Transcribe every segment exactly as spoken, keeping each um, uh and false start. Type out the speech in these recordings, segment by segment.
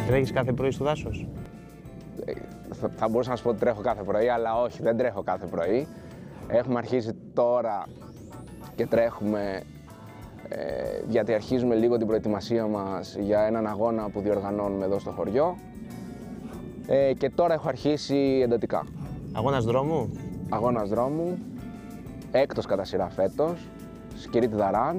Τρέχεις κάθε πρωί στο δάσος? Θα, θα μπορούσα να σου πω ότι τρέχω κάθε πρωί, αλλά όχι, δεν τρέχω κάθε πρωί. Έχουμε αρχίσει τώρα και τρέχουμε ε, γιατί αρχίζουμε λίγο την προετοιμασία μας για έναν αγώνα που διοργανώνουμε εδώ στο χωριό. Ε, και τώρα έχω αρχίσει εντατικά. Αγώνας δρόμου? Αγώνας δρόμου, έκτος κατά σειρά φέτος, Σκυρίτη Δαράν.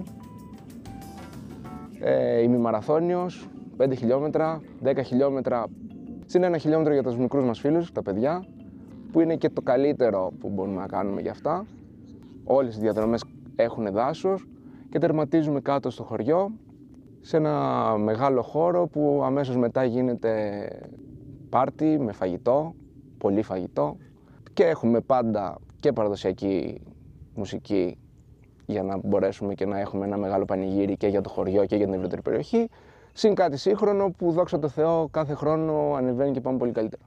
Ε, ημιμαραθώνιος, πέντε χιλιόμετρα, δέκα χιλιόμετρα, συν ένα χιλιόμετρο για τους μικρούς μας φίλους, τα παιδιά, που είναι και το καλύτερο που μπορούμε να κάνουμε για αυτά. Όλες οι διαδρομές έχουν δάσος και τερματίζουμε κάτω στο χωριό, σε ένα μεγάλο χώρο που αμέσως μετά γίνεται πάρτι με φαγητό, πολύ φαγητό, και έχουμε πάντα και παραδοσιακή μουσική για να μπορέσουμε και να έχουμε ένα μεγάλο πανηγύρι και για το χωριό και για την ευρύτερη περιοχή, συν κάτι σύγχρονο που, δόξα τω Θεώ, κάθε χρόνο ανεβαίνει και πάμε πολύ καλύτερα.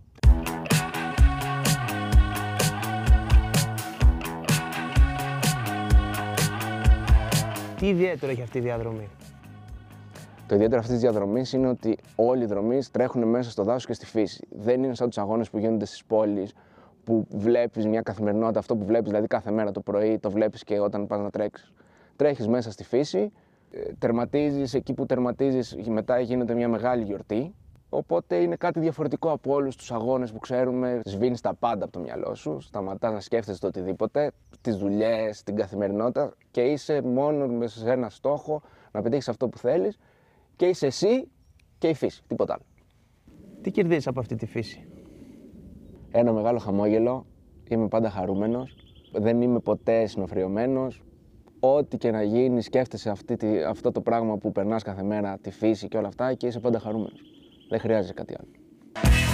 Τι ιδιαίτερο έχει αυτή η διαδρομή? Το ιδιαίτερο αυτής της διαδρομής είναι ότι όλοι οι δρομείς τρέχουν μέσα στο δάσος και στη φύση. Δεν είναι σαν τους αγώνες που γίνονται στις πόλεις, που βλέπεις μια καθημερινότητα, αυτό που βλέπεις δηλαδή κάθε μέρα το πρωί, το βλέπεις και όταν πας να τρέξεις. Τρέχεις μέσα στη φύση, τερματίζεις εκεί που τερματίζεις, μετά γίνεται μια μεγάλη γιορτή. Οπότε είναι κάτι διαφορετικό από όλους τους αγώνες που ξέρουμε. Σβήνεις τα πάντα από το μυαλό σου, σταματάς να σκέφτεσαι το οτιδήποτε, τις δουλειές, την καθημερινότητα, και είσαι μόνο μέσα σε ένα στόχο να πετύχεις αυτό που θέλεις, και είσαι εσύ και η φύση, τίποτα άλλο. Τι κερδίζεις από αυτή τη φύση? Ένα μεγάλο χαμόγελο, είμαι πάντα χαρούμενος, δεν είμαι ποτέ συνοφριωμένος. Ό,τι και να γίνει, σκέφτεσαι αυτή τη, αυτό το πράγμα που περνάς κάθε μέρα, τη φύση και όλα αυτά, και είσαι πάντα χαρούμενος. Δεν χρειάζεται κάτι άλλο.